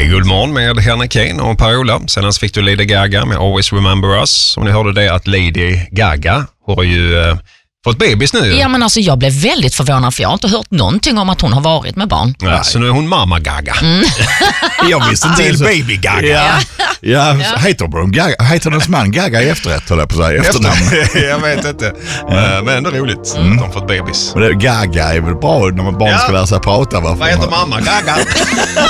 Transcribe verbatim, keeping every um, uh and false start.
Guldmorgon med Henry Kane och Per-Ola. Sen fick du Lady Gaga med Always Remember Us. Och ni hörde det att Lady Gaga har ju eh, fått bebis nu. Ja, men alltså jag blev väldigt förvånad för jag har inte hört någonting om att hon har varit med barn. Ja, så nu är hon Mama Gaga. Mm. Jag visste inte Till så... Baby Gaga. Ja, ja. ja. Heter, de Gaga, heter hennes man Gaga i efterrätt, höll jag på att säga. Efternamn. Jag vet inte. Men ändå roligt Mm. att de har fått bebis. Men det, Gaga är väl bra när man barn Ja. ska lära sig prata. Vad heter Mamma Gaga?